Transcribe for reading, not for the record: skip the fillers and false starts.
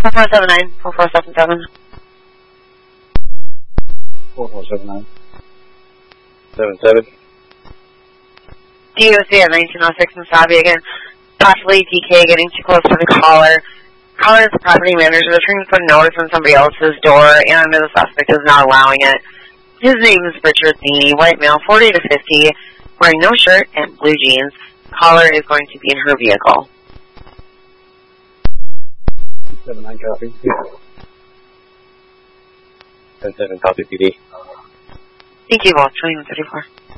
4479, 4477. 4479. 77. DOC at 1906 in Savvy again. Possibly DK getting too close to the caller. Caller is the property manager. They're trying to put a notice on somebody else's door, and the suspect is not allowing it. His name is Richard Meany, white male, 40 to 50, wearing no shirt and blue jeans. Caller is going to be in her vehicle. 79 copy. 77 copy PD. Thank you both, 2134.